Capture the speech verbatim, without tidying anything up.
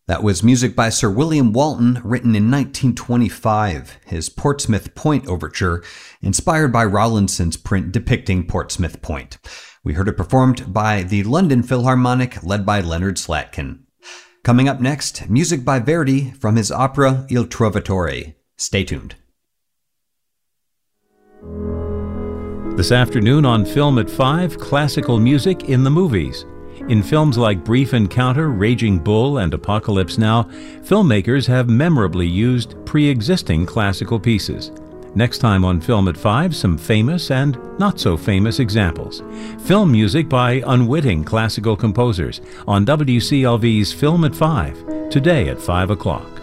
That was music by Sir William Walton, written in nineteen twenty-five, his Portsmouth Point overture, inspired by Rawlinson's print depicting Portsmouth Point. We heard it performed by the London Philharmonic, led by Leonard Slatkin. Coming up next, music by Verdi from his opera Il Trovatore. Stay tuned. This afternoon on Film at five, classical music in the movies. In films like Brief Encounter, Raging Bull, and Apocalypse Now, filmmakers have memorably used pre-existing classical pieces. Next time on Film at five, some famous and not-so-famous examples. Film music by unwitting classical composers on W C L V's Film at five, today at five o'clock.